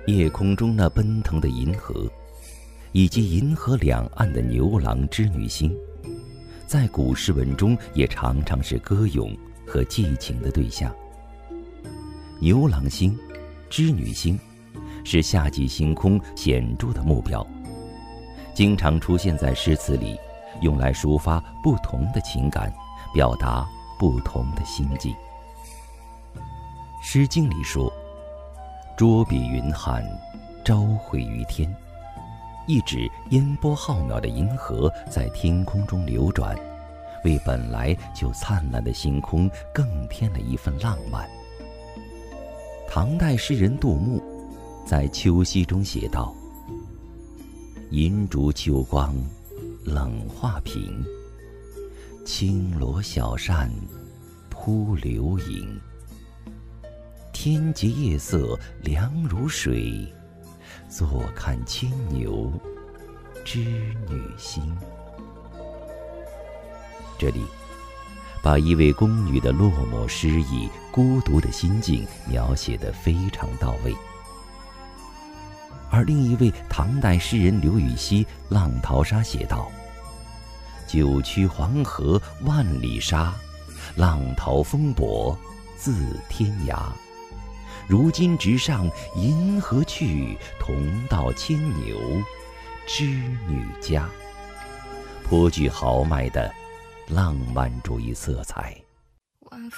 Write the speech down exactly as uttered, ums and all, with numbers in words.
夜空中那奔腾的银河，以及银河两岸的牛郎织女星，在古诗文中也常常是歌咏和寄情的对象。牛郎星、织女星是夏季星空显著的目标，经常出现在诗词里，用来抒发不同的情感，表达不同的心境。《诗经》里说：“捉彼云汉，朝回于天”，意指烟波浩渺的银河在天空中流转，为本来就灿烂的星空更添了一份浪漫。唐代诗人杜牧在《秋夕》中写道：“银烛秋光冷画屏，轻罗小扇扑流萤。天阶夜色凉如水，坐看牵牛织女星。”这里把一位宫女的落寞失意、孤独的心境描写得非常到位。而另一位唐代诗人刘禹锡《浪淘沙》写道：“九曲黄河万里沙，浪淘风簸自天涯。如今直上银河去，同到牵牛织女家。”颇具豪迈的浪漫主义色彩。